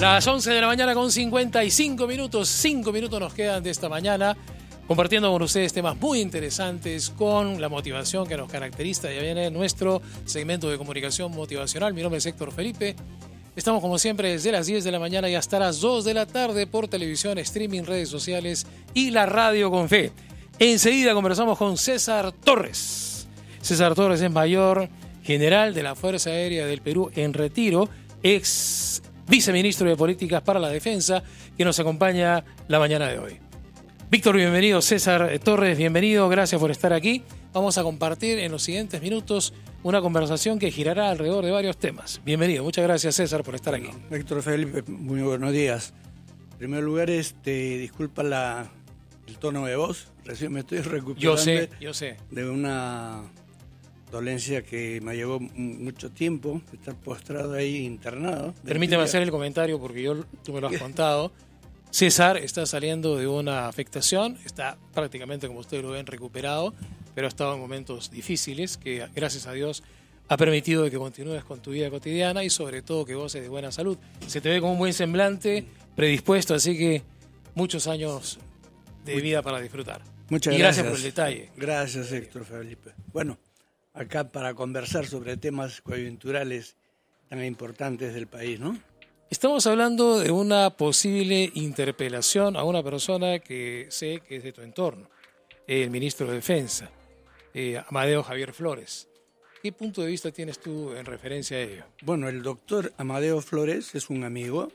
Las 11 de la mañana con 55 minutos. 5 minutos nos quedan de esta mañana compartiendo con ustedes temas muy interesantes con la motivación que nos caracteriza. Ya viene nuestro segmento de comunicación motivacional. Mi nombre es Héctor Felipe. Estamos como siempre desde las 10 de la mañana y hasta las 2 de la tarde por televisión, streaming, redes sociales y la radio con fe. Enseguida conversamos con César Torres. César Torres es mayor general de la Fuerza Aérea del Perú en retiro, ex viceministro de Políticas para la Defensa, que nos acompaña la mañana de hoy. Víctor, bienvenido. César Torres, bienvenido. Gracias por estar aquí. Vamos a compartir en los siguientes minutos una conversación que girará alrededor de varios temas. Bienvenido. Muchas gracias, César, por estar aquí. Héctor Felipe, muy buenos días. En primer lugar, disculpa el tono de voz. Recién me estoy recuperando. Yo sé. De una dolencia que me llevó mucho tiempo, estar postrado ahí internado. Permíteme hacer el comentario porque tú me lo has contado. César está saliendo de una afectación, está prácticamente, como ustedes lo ven, recuperado, pero ha estado en momentos difíciles que, gracias a Dios, ha permitido que continúes con tu vida cotidiana y sobre todo que goces de buena salud. Se te ve con un buen semblante, predispuesto, así que muchos años de vida para disfrutar. Muchas gracias por el detalle. Gracias, Héctor Felipe. Bueno, acá para conversar sobre temas coyunturales tan importantes del país, ¿no? Estamos hablando de una posible interpelación a una persona que sé que es de tu entorno, el ministro de Defensa, Amadeo Javier Flores. ¿Qué punto de vista tienes tú en referencia a ello? Bueno, el doctor Amadeo Flores es un amigo.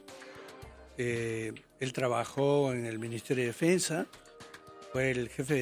Él trabajó en el Ministerio de Defensa, fue el jefe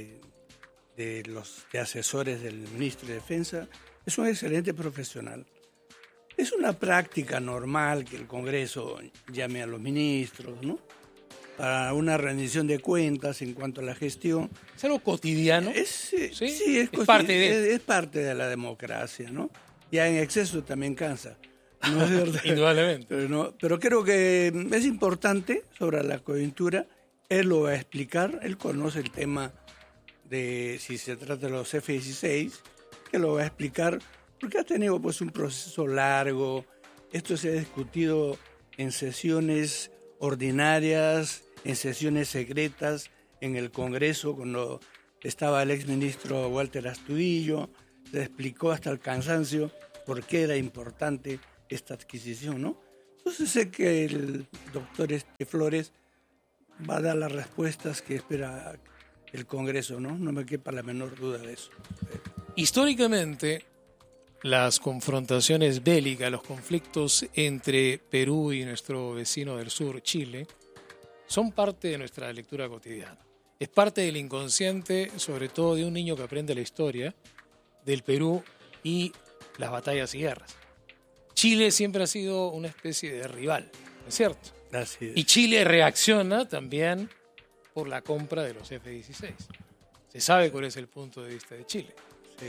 de los asesores del Ministro de Defensa. Es un excelente profesional. Es una práctica normal que el Congreso llame a los ministros, ¿no? Para una rendición de cuentas en cuanto a la gestión. ¿Es algo cotidiano? Sí, es parte de la democracia, ¿no? Ya en exceso también cansa. No es verdad. Indudablemente. Pero creo que es importante sobre la coyuntura. Él lo va a explicar. Él conoce el tema de si se trata de los F-16, que lo va a explicar. Porque ha tenido pues un proceso largo. Esto se ha discutido en sesiones ordinarias, en sesiones secretas, en el Congreso, cuando estaba el exministro Walter Astudillo. Se explicó hasta el cansancio por qué era importante esta adquisición, ¿no? Entonces sé que el doctor Flores va a dar las respuestas que espera el Congreso, ¿no? No me quepa la menor duda de eso. Históricamente, las confrontaciones bélicas, los conflictos entre Perú y nuestro vecino del sur, Chile, son parte de nuestra lectura cotidiana. Es parte del inconsciente, sobre todo de un niño que aprende la historia del Perú y las batallas y guerras. Chile siempre ha sido una especie de rival, ¿no es cierto? Así es. Y Chile reacciona también por la compra de los F-16. Se sabe cuál es el punto de vista de Chile. Sí.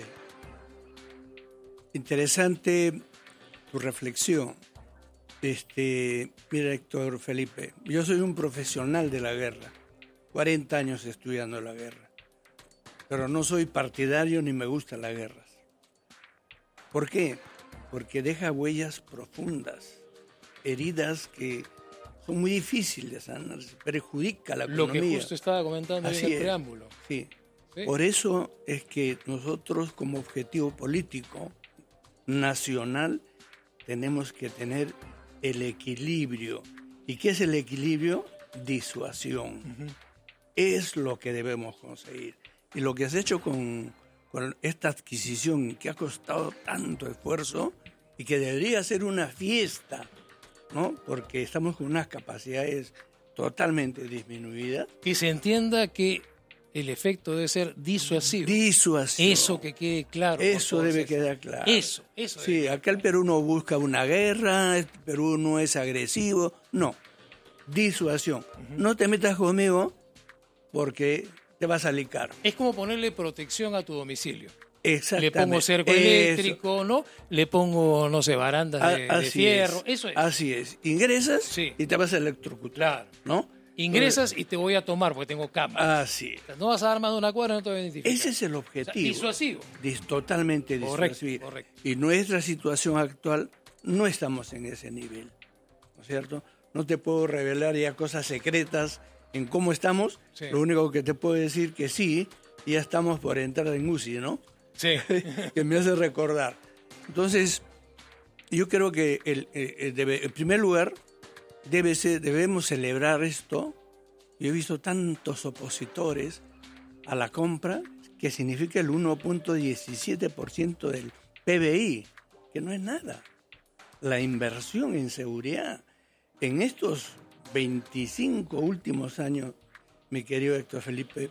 Interesante tu reflexión. Mira, Héctor Felipe, yo soy un profesional de la guerra, 40 años estudiando la guerra, pero no soy partidario ni me gusta la guerra. ¿Por qué? Porque deja huellas profundas, heridas que son muy difíciles de sanar, perjudica la economía. Lo que justo estaba comentando en el preámbulo. Sí. Por eso es que nosotros como objetivo político nacional tenemos que tener el equilibrio. ¿Y qué es el equilibrio? Disuasión. Es lo que debemos conseguir. Y lo que has hecho con esta adquisición que ha costado tanto esfuerzo y que debería ser una fiesta, ¿no? Porque estamos con unas capacidades totalmente disminuidas. Que se entienda que el efecto debe ser disuasivo. Disuasivo. Eso que quede claro. Eso debe quedar claro. Eso. Sí, acá el Perú no busca una guerra, el Perú no es agresivo. No, disuasión. No te metas conmigo porque te va a salir caro. Es como ponerle protección a tu domicilio. Exactamente. Le pongo cerco eléctrico, ¿no? Le pongo, no sé, barandas de fierro. Eso es. Así es. Ingresas y te vas a electrocutar. Claro. ¿No? Ingresas y te voy a tomar porque tengo cámaras. Así es. No vas a dar más de una cuadra, no te voy a identificar. Ese es el objetivo. O sea, disuasivo. Totalmente disuasivo. Correcto. Y nuestra situación actual no estamos en ese nivel. ¿no es cierto? No te puedo revelar ya cosas secretas en cómo estamos. Sí. Lo único que te puedo decir que sí, ya estamos por entrar en UCI, ¿no? Sí. Que me hace recordar. Entonces, yo creo que en primer lugar debemos celebrar esto. Yo he visto tantos opositores a la compra, que significa el 1.17% del PBI, que no es nada. La inversión en seguridad en estos 25 últimos años, mi querido Héctor Felipe,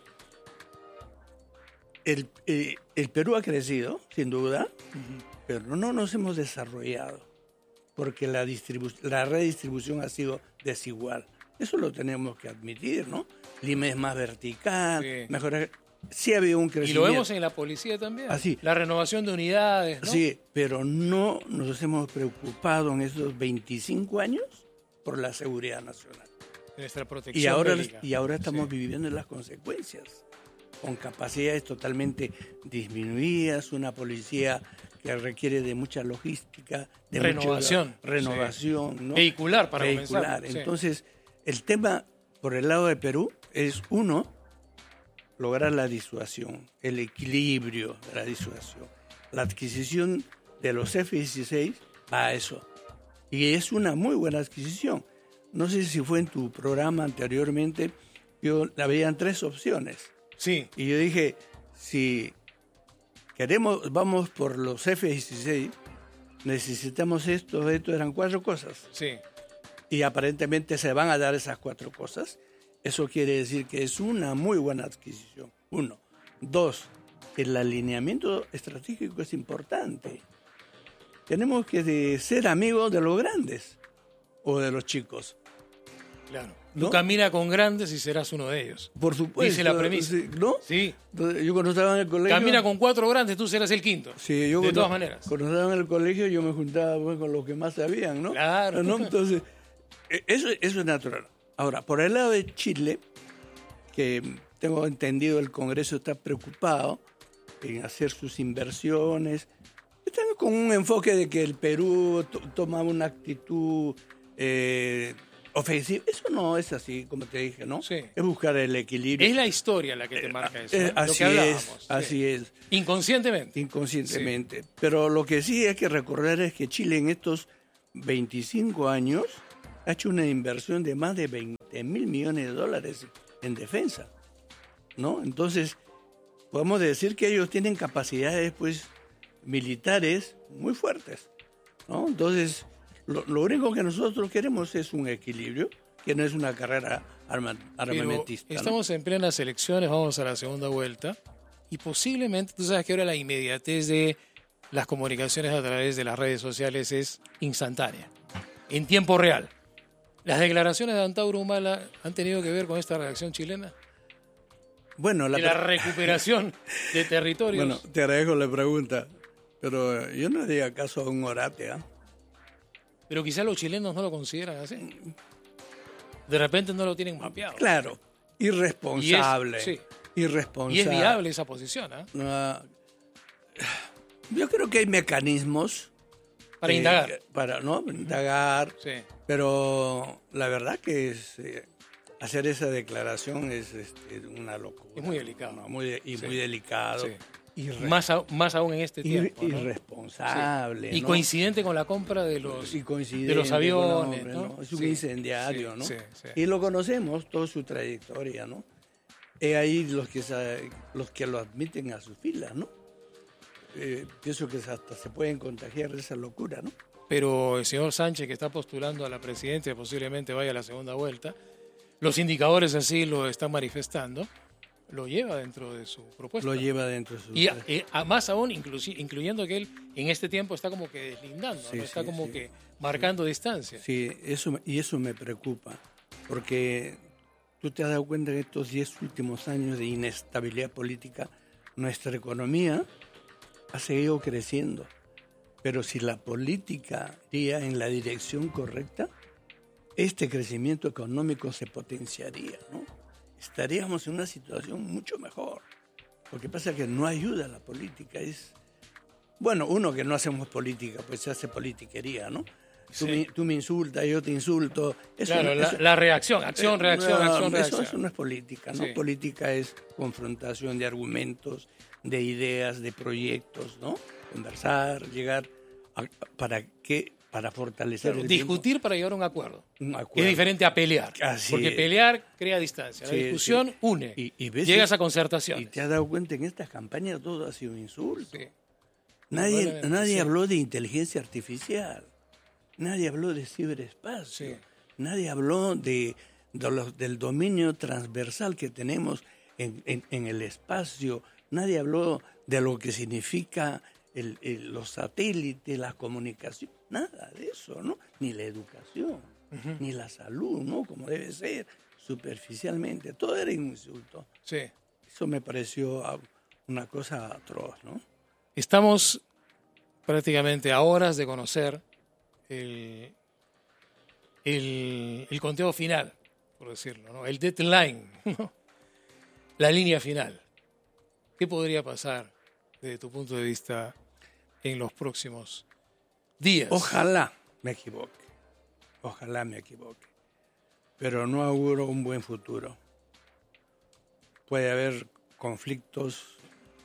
el Perú ha crecido, sin duda, pero no nos hemos desarrollado, porque la redistribución ha sido desigual. Eso lo tenemos que admitir, ¿no? Lima es más vertical, Sí. mejor. Sí ha habido un Y crecimiento. lo vemos en la policía también. Así. La renovación de unidades, ¿no? Sí, pero no nos hemos preocupado en estos 25 años por la seguridad nacional. Nuestra protección bélica. Y ahora estamos Sí. viviendo las consecuencias, con capacidades totalmente disminuidas, una policía que requiere de mucha logística, de Renovación. renovación, ¿no? Vehicular, para Vehicular. comenzar. Sí. Entonces, el tema por el lado de Perú es, uno, lograr la disuasión, el equilibrio de la disuasión. La adquisición de los F-16 va a eso. Y es una muy buena adquisición. No sé si fue en tu programa anteriormente, habían 3 opciones. Sí. Y yo dije, si vamos por los F-16, necesitamos esto, eran 4 cosas. Sí. Y aparentemente se van a dar esas 4 cosas. Eso quiere decir que es una muy buena adquisición. 1. 2. El alineamiento estratégico es importante. Tenemos que ser amigos de los grandes o de los chicos. Claro. ¿No? Tú camina con grandes y serás uno de ellos. Por supuesto. Dice la premisa. Sí, ¿no? Sí. Entonces, yo cuando estaba en el colegio... Camina con 4 grandes, tú serás el quinto. Sí, yo de todas maneras. Cuando estaba en el colegio yo me juntaba pues, con los que más sabían, ¿no? Claro. ¿No? Entonces, eso es natural. Ahora, por el lado de Chile, que tengo entendido el Congreso está preocupado en hacer sus inversiones, están con un enfoque de que el Perú toma una actitud ofensiva. Eso no es así, como te dije, ¿no? Sí. Es buscar el equilibrio. Es la historia la que te marca eso. ¿no? Lo Así que hablábamos. es, así es. Inconscientemente. Inconscientemente. Pero lo que sí hay que recordar es que Chile en estos 25 años ha hecho una inversión de más de 20 mil millones de dólares en defensa, ¿no? Entonces, podemos decir que ellos tienen capacidades, pues, militares muy fuertes, ¿no? Entonces, lo único que nosotros queremos es un equilibrio, que no es una carrera armamentista. Pero estamos en plenas elecciones, vamos a la segunda vuelta, y posiblemente, tú sabes que ahora la inmediatez de las comunicaciones a través de las redes sociales es instantánea, en tiempo real. ¿Las declaraciones de Antauro Humala han tenido que ver con esta reacción chilena? Bueno, de la recuperación de territorios. Bueno, te agradezco la pregunta, pero yo no haría caso a un orate, ¿ah? Pero quizás los chilenos no lo consideran así. De repente no lo tienen mapeado. Claro, irresponsable. Sí. Irresponsable. Y es viable esa posición, ¿eh? Yo creo que hay mecanismos para indagar. Para indagar. Sí. Pero la verdad que hacer esa declaración es una locura. Es muy delicado. ¿No? Muy delicado. Sí. Más aún en este tiempo. Irresponsable. Sí. Y ¿no? coincidente con la compra de los aviones. ¿no? Es un incendiario, ¿no? Sí. Y lo conocemos, toda su trayectoria, ¿no? Es ahí los que lo admiten a sus filas, ¿no? Pienso que hasta se pueden contagiar de esa locura, ¿no? Pero el señor Sánchez, que está postulando a la presidencia, posiblemente vaya a la segunda vuelta, los indicadores así lo están manifestando, lo lleva dentro de su propuesta. Lo lleva dentro de su y más aún, incluyendo que él en este tiempo está como que deslindando, ¿no? Está como que marcando distancia. Sí, eso me preocupa, porque tú te has dado cuenta que estos 10 últimos años de inestabilidad política, nuestra economía ha seguido creciendo. Pero si la política iría en la dirección correcta, este crecimiento económico se potenciaría, ¿no? Estaríamos en una situación mucho mejor. Lo que pasa es que no ayuda a la política. Bueno, uno que no hacemos política, pues se hace politiquería, ¿no? Tú me insultas, yo te insulto. Eso claro, la reacción, acción, reacción. Eso no es política, ¿no? Sí. Política es confrontación de argumentos, de ideas, de proyectos, ¿no? Conversar, llegar para fortalecer el discutir para llegar a un acuerdo. Un acuerdo. Es diferente a pelear. Así porque es. pelear crea distancia. La discusión une. Y ves, llegas a concertaciones. Y te has dado cuenta en estas campañas todo ha sido insulto. Sí. Nadie habló de inteligencia artificial. Nadie habló de ciberespacio. Sí. Nadie habló del dominio transversal que tenemos en el espacio. Nadie habló de lo que significa los satélites, la comunicación. Nada de eso, ¿no? Ni la educación, ni la salud, ¿no? Como debe ser, superficialmente. Todo era un insulto. Sí. Eso me pareció una cosa atroz, ¿no? Estamos prácticamente a horas de conocer el conteo final, por decirlo, ¿no? El deadline, ¿no? La línea final. ¿Qué podría pasar desde tu punto de vista en los próximos días? Ojalá me equivoque, pero no auguro un buen futuro. Puede haber conflictos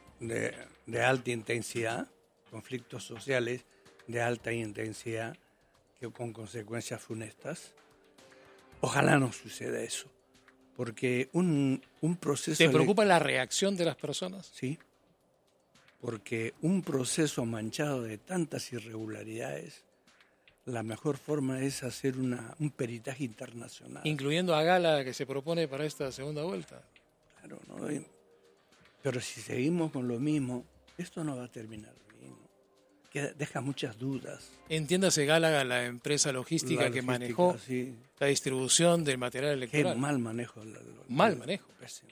de alta intensidad, conflictos sociales de alta intensidad, que con consecuencias funestas. Ojalá no suceda eso, porque un proceso... ¿Te preocupa la reacción de las personas? Sí, porque un proceso manchado de tantas irregularidades, la mejor forma es hacer un peritaje internacional. Incluyendo a Gala, que se propone para esta segunda vuelta. Claro, ¿no? Pero si seguimos con lo mismo, esto no va a terminar bien, ¿no? Deja muchas dudas. Entiéndase Gala, la empresa logística que manejó sí. la distribución del material electoral. Qué mal manejo. Mal manejo. Pésimo.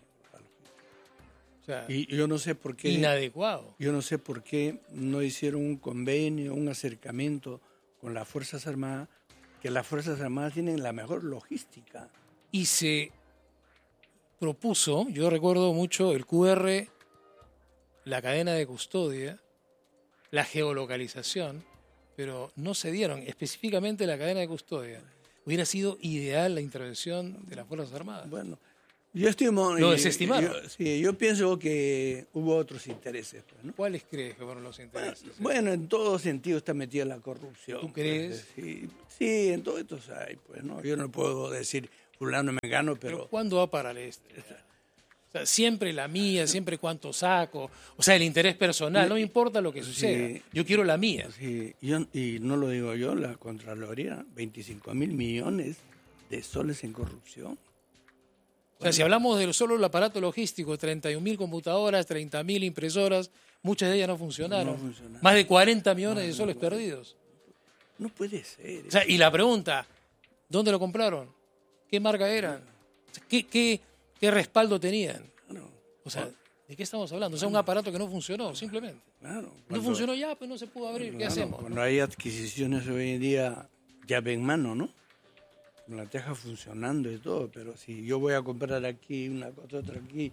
O sea, y yo no sé por qué... Inadecuado. Yo no sé por qué no hicieron un convenio, un acercamiento con las Fuerzas Armadas, que las Fuerzas Armadas tienen la mejor logística. Y se propuso, yo recuerdo mucho el QR, la cadena de custodia, la geolocalización, pero no se dieron específicamente la cadena de custodia. Hubiera sido ideal la intervención de las Fuerzas Armadas. Bueno, yo estimo... Lo desestimaron. Yo pienso que hubo otros intereses, pues, ¿no? ¿Cuáles crees que fueron los intereses? Bueno, en todo sentido está metida la corrupción. ¿Tú crees? Pues, sí, en todo esto hay, pues, ¿no? Yo no puedo decir fulano me gano, pero ¿cuándo va a parar esto? O sea, siempre la mía, siempre cuánto saco. O sea, el interés personal, no me importa lo que suceda. Sí. Yo quiero la mía. Sí, y no lo digo yo, la Contraloría, 25.000 millones de soles en corrupción. O sea, si hablamos de solo el aparato logístico, 31.000 computadoras, 30.000 impresoras, muchas de ellas no funcionaron. No funcionaron. Más de 40 millones de soles perdidos. No puede ser. O sea, y la pregunta, ¿dónde lo compraron? ¿Qué marca eran? O sea, ¿qué respaldo tenían? Claro. O sea, ¿de qué estamos hablando? O sea, un aparato que no funcionó, simplemente. Claro. No funcionó ya, pues no se pudo abrir. ¿Qué hacemos? Cuando hay adquisiciones hoy en día, llave en mano, ¿no? Con la teja funcionando y todo, pero si yo voy a comprar aquí una cosa, otra aquí,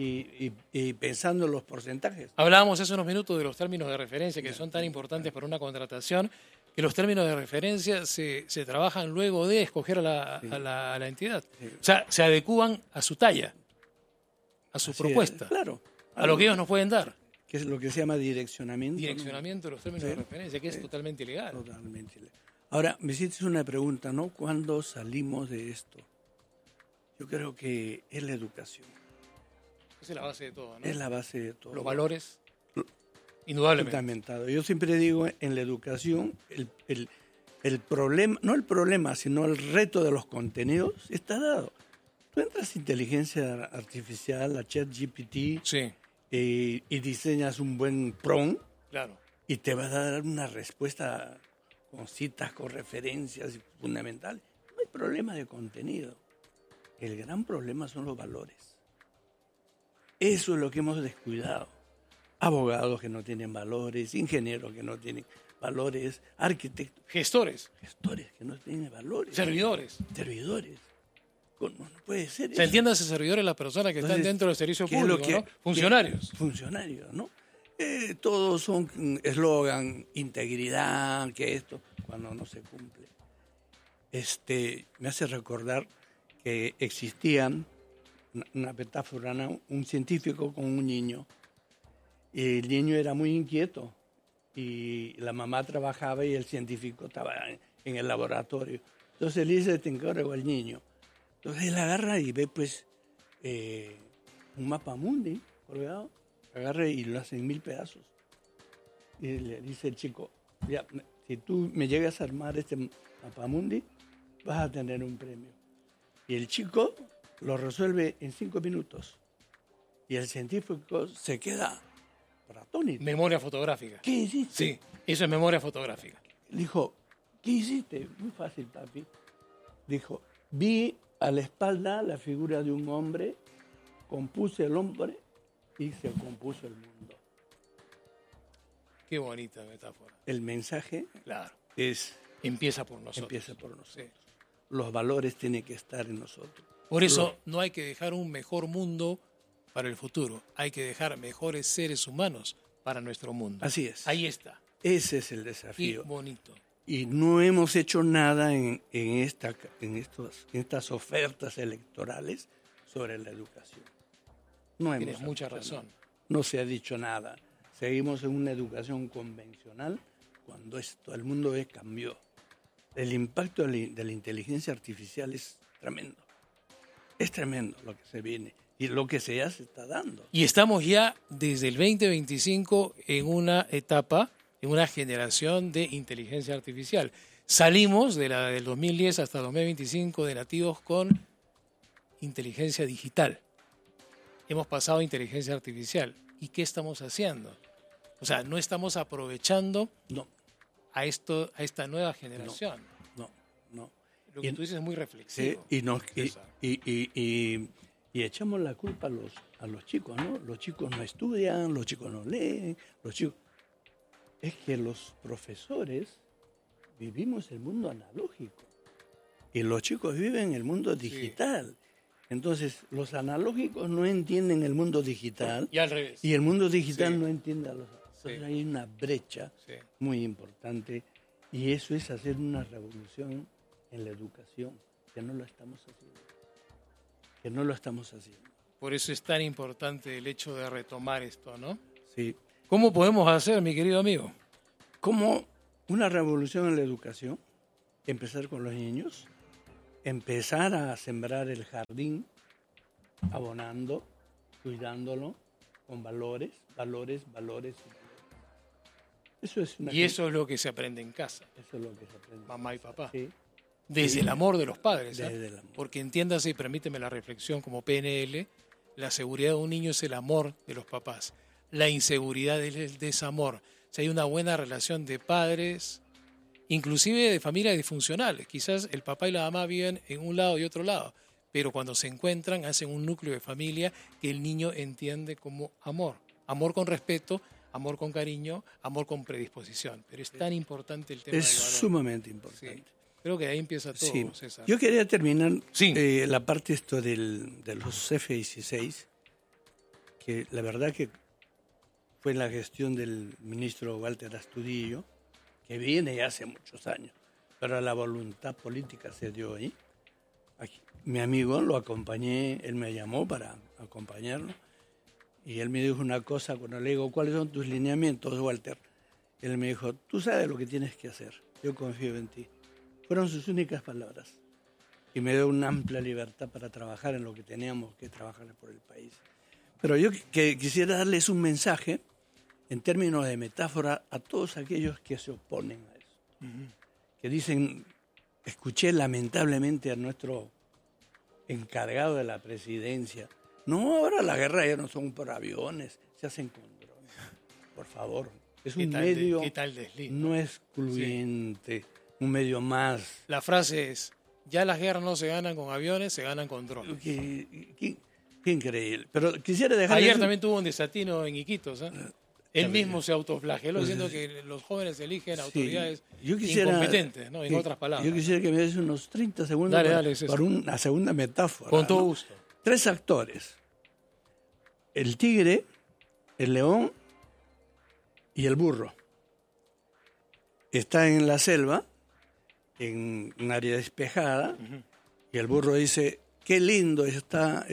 y pensando en los porcentajes. Hablábamos hace unos minutos de los términos de referencia que son tan importantes para una contratación, que los términos de referencia se trabajan luego de escoger a la entidad. Sí. O sea, se adecúan a su talla, a su Así propuesta, es, claro. a lo que ellos nos pueden dar. Que es lo que se llama direccionamiento. Direccionamiento de los términos de referencia, que es totalmente ilegal. Totalmente ilegal. Ahora, me hiciste una pregunta, ¿no? ¿Cuándo salimos de esto? Yo creo que es la educación. Esa es la base de todo, ¿no? Es la base de todo. Los valores, indudablemente. Fundamentado. Yo siempre digo, en la educación, el problema, no el problema, sino el reto de los contenidos está dado. Tú entras a inteligencia artificial, a ChatGPT, Sí, y diseñas un buen prompt, claro. y te va a dar una respuesta con citas, con referencias fundamentales. No hay problema de contenido. El gran problema son los valores. Eso es lo que hemos descuidado. Abogados que no tienen valores, ingenieros que no tienen valores, arquitectos, Gestores, gestores que no tienen valores, servidores. servidores. No puede ser Se eso. entiende ese servidores las personas que están Entonces, dentro del servicio ¿qué es lo público, que- ¿no? Funcionarios. Funcionarios, ¿no? Todos son eslogan, integridad, que esto. cuando no se cumple. Me hace recordar que existían una metáfora, ¿no? Un científico con un niño. Y el niño era muy inquieto y la mamá trabajaba y el científico estaba en el laboratorio. Entonces le dice, te encargo al niño. Entonces él agarra y ve pues un mapa mundi colgado, agarra y lo hace en 1000 pedazos. Y le dice el chico, ya, si tú me llegas a armar este mapa mundi, vas a tener un premio. Y el chico lo resuelve en 5 minutos. Y el científico se queda atónito. Memoria fotográfica. ¿Qué hiciste? Sí, eso es memoria fotográfica. Dijo, ¿qué hiciste? Muy fácil, papi. Dijo, vi a la espalda la figura de un hombre, compuse el hombre y se compuso el mundo. Qué bonita metáfora. El mensaje, claro, es... Empieza por nosotros. Empieza por nosotros. Sí. Los valores tienen que estar en nosotros. Por eso no hay que dejar un mejor mundo para el futuro. Hay que dejar mejores seres humanos para nuestro mundo. Así es. Ahí está. Ese es el desafío. Qué bonito. Y no hemos hecho nada en estas ofertas electorales sobre la educación. No hemos. Tienes mucha razón. No se ha dicho nada. Seguimos en una educación convencional cuando el mundo cambió. El impacto de la inteligencia artificial es tremendo. Es tremendo lo que se viene y lo que se ya se está dando. Y estamos ya desde el 2025 en una etapa, en una generación de inteligencia artificial. Salimos de la del 2010 hasta 2025 de nativos con inteligencia digital. Hemos pasado a inteligencia artificial. ¿Y qué estamos haciendo? O sea, no estamos aprovechando a esta nueva generación. No. Lo que tú dices es muy reflexivo. Y echamos la culpa a los chicos, ¿no? Los chicos no estudian, los chicos no leen, Es que los profesores vivimos el mundo analógico y los chicos viven el mundo digital. Sí. Entonces, los analógicos no entienden el mundo digital y al revés. Y el mundo digital no entiende a los... Entonces hay una brecha muy importante y eso es hacer una revolución en la educación, que no lo estamos haciendo. Por eso es tan importante el hecho de retomar esto, ¿no? Sí. ¿Cómo podemos hacer, mi querido amigo? Como una revolución en la educación, empezar con los niños, empezar a sembrar el jardín, abonando, cuidándolo, con valores. Eso es eso es lo que se aprende en casa. Eso es lo que se aprende. Mamá y papá. Sí. Desde el amor de los padres. Desde el amor. Porque entiéndase, y permíteme la reflexión como PNL, la seguridad de un niño es el amor de los papás. La inseguridad es el desamor. Si hay una buena relación de padres, inclusive de familias disfuncionales. Quizás el papá y la mamá viven en un lado y otro lado, pero cuando se encuentran hacen un núcleo de familia que el niño entiende como amor. Amor con respeto, amor con cariño, amor con predisposición. Pero es tan importante el tema del valor. Es sumamente importante. Sí. Creo que ahí empieza todo, sí. César. Yo quería terminar la parte de los F-16, que la verdad que fue la gestión del ministro Walter Astudillo, que viene ya hace muchos años, pero la voluntad política se dio ahí. Aquí, mi amigo lo acompañé, él me llamó para acompañarlo, y él me dijo una cosa, cuando le digo, ¿cuáles son tus lineamientos, Walter? Él me dijo, tú sabes lo que tienes que hacer, yo confío en ti. Fueron sus únicas palabras. Y me dio una amplia libertad para trabajar en lo que teníamos que trabajar por el país. Pero yo quisiera darles un mensaje en términos de metáfora a todos aquellos que se oponen a eso. Que dicen, escuché lamentablemente a nuestro encargado de la presidencia, no, ahora la guerra ya no son por aviones, se hacen con drones. Por favor, es un medio no excluyente. Un medio más. La frase es, ya las guerras no se ganan con aviones, se ganan con drones. Qué increíble. Pero quisiera dejar... Ayer también tuvo un desatino en Iquitos. Él mismo se autoflageló diciendo que los jóvenes eligen autoridades incompetentes, ¿no? En otras palabras. Yo quisiera que me des unos 30 segundos para una segunda metáfora. Con todo gusto. 3 actores. El tigre, el león y el burro. Están en la selva en un área despejada, y el burro dice, qué lindo está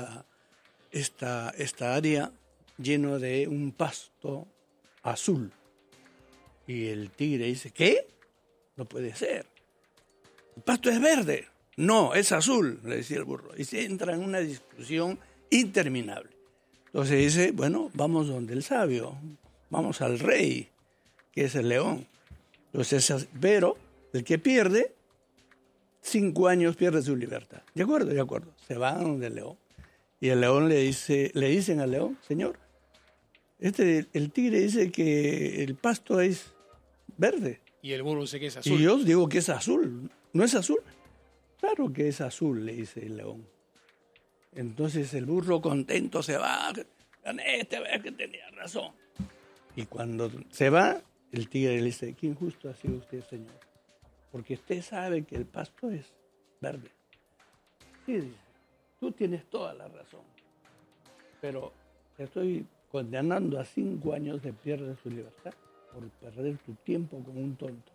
esta área lleno de un pasto azul. Y el tigre dice, ¿qué? No puede ser. El pasto es verde. No, es azul, le decía el burro. Y se entra en una discusión interminable. Entonces dice, bueno, vamos donde el sabio, vamos al rey, que es el león. Entonces, pero el que pierde, 5 años pierde su libertad. ¿De acuerdo? De acuerdo. Se van donde el león. Y el león le dicen al león, señor, el tigre dice que el pasto es verde. Y el burro dice que es azul. Y yo digo que es azul. ¿No es azul? Claro que es azul, le dice el león. Entonces el burro contento se va. Gané esta vez que tenía razón. Y cuando se va, el tigre le dice, qué injusto ha sido usted, señor. Porque usted sabe que el pasto es verde. Sí, dice, tú tienes toda la razón. Pero te estoy condenando a 5 años de perder su libertad por perder tu tiempo con un tonto.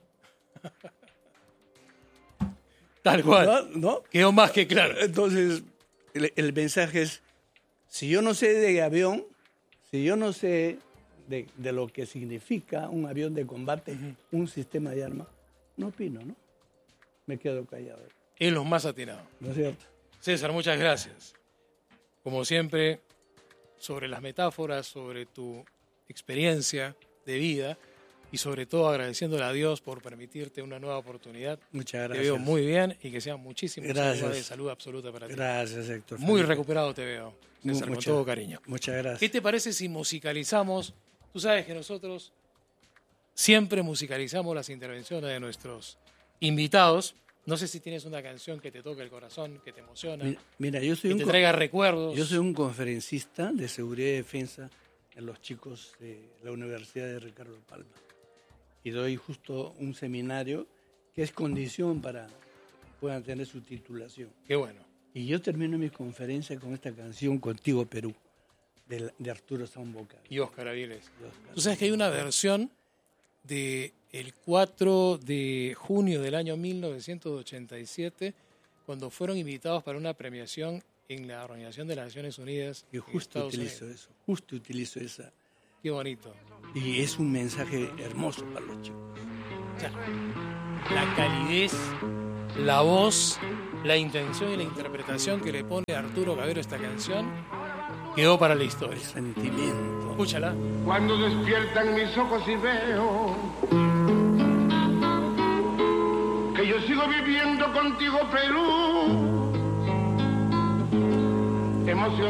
Tal cual. ¿No? Quedó más que claro. Entonces, el mensaje es, si yo no sé de avión, si yo no sé de lo que significa un avión de combate, un sistema de armas, no opino, ¿no? Me quedo callado. Es lo más atinado. ¿No es cierto? César, muchas gracias. Como siempre, sobre las metáforas, sobre tu experiencia de vida y sobre todo agradeciéndole a Dios por permitirte una nueva oportunidad. Muchas gracias. Te veo muy bien y que sean muchísimos años de Gracias. salud absoluta para ti. Gracias, Héctor. Muy recuperado te veo, César, con todo cariño. Muchas gracias. ¿Qué te parece si musicalizamos? Tú sabes que nosotros siempre musicalizamos las intervenciones de nuestros invitados. No sé si tienes una canción que te toque el corazón, que te emociona, Mira, yo soy que te traiga recuerdos. Yo soy un conferencista de seguridad y defensa en los chicos de la Universidad de Ricardo Palma. Y doy justo un seminario que es condición para que puedan tener su titulación. Qué bueno. Y yo termino mi conferencia con esta canción, Contigo Perú, de Arturo Samboca. Y Óscar Avieles. Tú sabes que hay una versión del 4 de junio del año 1987, cuando fueron invitados para una premiación en la Organización de las Naciones Unidas. Y justo utilizo esa. Qué bonito. Y es un mensaje hermoso para los chicos. O sea, la calidez, la voz, la intención y la interpretación que le pone Arturo Cabero a esta canción quedó para la historia. El sentimiento. Escúchala. Cuando despiertan mis ojos y veo que yo sigo viviendo contigo, Perú, emoción.